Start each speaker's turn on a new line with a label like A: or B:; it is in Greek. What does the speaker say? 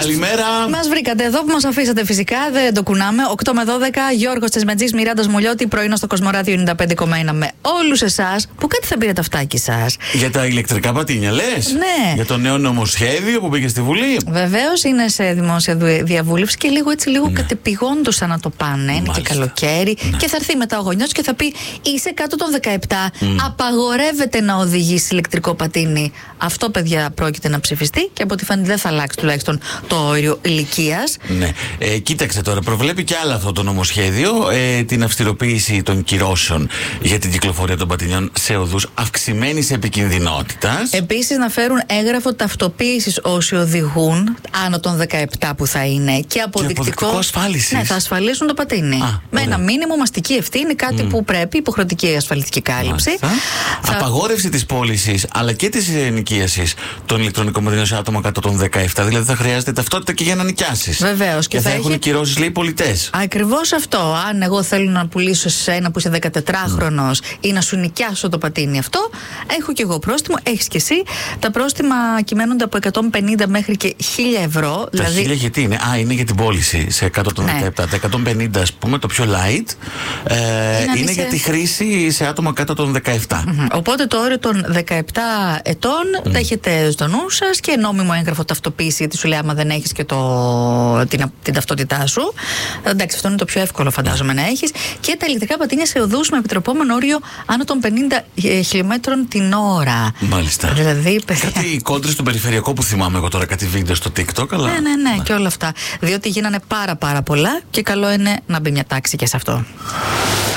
A: Καλημέρα.
B: Μας βρήκατε εδώ που μας αφήσατε φυσικά, δεν το κουνάμε. 8 με 12, Γιώργος Τσεσμετζής, Μιράντας Μουλιώτη, πρωινό στο Κοσμοράδιο 95,1 με όλους εσάς που κάτι θα πήρε τα αυτάκι σας.
A: Για τα ηλεκτρικά πατίνια, λες?
B: Ναι.
A: Για το νέο νομοσχέδιο που πήγε στη Βουλή.
B: Βεβαίως είναι σε δημόσια διαβούλευση και λίγο κατεπηγόντως σαν να το πάνε. Είναι και καλοκαίρι. Και θα έρθει μετά ο γονιός και θα πει: είσαι κάτω των 17, απαγορεύεται να οδηγήσει ηλεκτρικό πατίνι. Αυτό, παιδιά, πρόκειται να ψηφιστεί και από ό,τι φαίνεται δεν θα αλλάξει τουλάχιστον το όριο ηλικίας.
A: Ναι. Κοίταξε τώρα, προβλέπει και άλλο αυτό το νομοσχέδιο, την αυστηροποίηση των κυρώσεων για την κυκλοφορία των πατινιών σε οδούς αυξημένης επικινδυνότητας. Επίσης, να φέρουν έγγραφο ταυτοποίησης όσοι οδηγούν άνω των 17 που θα είναι και αποδεικτικό
B: ασφάλισης. Ναι, θα ασφαλίσουν το πατίνι. Με ένα μήνυμο μαστική ευθύνη, κάτι που πρέπει, υποχρεωτική ασφαλιστική κάλυψη.
A: Απαγόρευση της πώλησης αλλά και της ενοικίασης των ηλεκτρονικών πατινιών σε άτομα κάτω των 17. Δηλαδή θα χρειάζεται ταυτότητα και για να νοικιάσεις.
B: Βεβαίως.
A: Και θα έχουν κυρώσεις, λέει, οι πολιτές.
B: Ακριβώς αυτό. Αν εγώ θέλω να πουλήσω σε ένα που είσαι 14χρονος ή να σου νοικιάσω το πατίνι αυτό, έχω κι εγώ πρόστιμο, έχεις κι εσύ. Τα πρόστιμα κυμαίνονται από 150 μέχρι και 1.000 ευρώ.
A: Τα 1.000 γιατί είναι? Είναι για την πώληση σε κάτω των 17. Τα 150, ας πούμε, το πιο light, είναι για τη χρήση σε άτομα κάτω των 17.
B: Οπότε το όριο των 17 ετών τα έχετε στο νου σας και νόμιμο έγγραφο ταυτοποίηση, γιατί σου λέει άμα δεν έχεις και την ταυτότητά σου. Εντάξει, αυτό είναι το πιο εύκολο, φαντάζομαι, να έχεις. Και τα ηλεκτρικά πατίνια σε οδούς με επιτρεπόμενο όριο άνω των 50 χιλιόμετρων την ώρα.
A: Μάλιστα.
B: Δηλαδή,
A: κάτι κόντρες στο περιφερειακό που θυμάμαι εγώ τώρα, κάτι βίντεο στο TikTok. Αλλά...
B: Ναι, και όλα αυτά. Διότι γίνανε πάρα πολλά και καλό είναι να μπει μια τάξη και σε αυτό.